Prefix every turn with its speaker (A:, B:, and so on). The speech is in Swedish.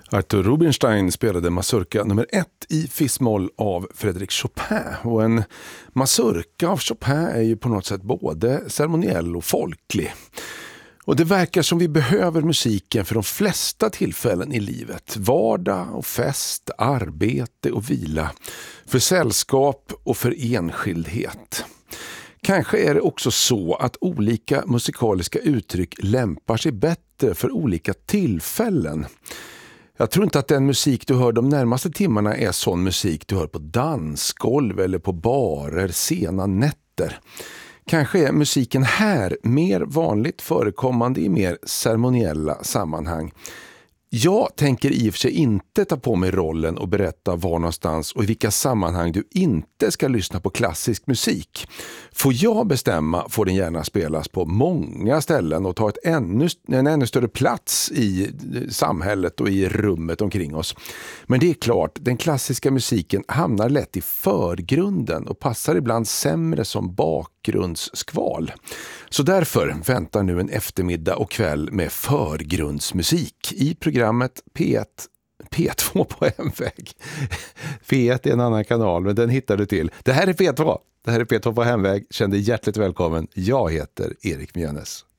A: Arthur Rubinstein spelade mazurka nummer 1 i fis-moll av Frédéric Chopin. Och en mazurka av Chopin är ju på något sätt både ceremoniell och folklig. Och det verkar som vi behöver musiken för de flesta tillfällen i livet. Vardag och fest, arbete och vila. För sällskap och för enskildhet. Kanske är det också så att olika musikaliska uttryck lämpar sig bättre för olika tillfällen. Jag tror inte att den musik du hör de närmaste timmarna är sån musik du hör på dansgolv eller på barer sena nätter. Kanske är musiken här mer vanligt förekommande i mer ceremoniella sammanhang. Jag tänker i och för sig inte ta på mig rollen och berätta var någonstans och i vilka sammanhang du inte ska lyssna på klassisk musik. Får jag bestämma får den gärna spelas på många ställen och ta en ännu större plats i samhället och i rummet omkring oss. Men det är klart, den klassiska musiken hamnar lätt i förgrunden och passar ibland sämre som bakgrundsskval. Så därför väntar nu en eftermiddag och kväll med förgrundsmusik i programmet P2 på hemväg. P1 är en annan kanal, men den hittar du till. Det här är P2 på hemväg. Känn dig hjärtligt välkommen. Jag heter Erik Mjönes.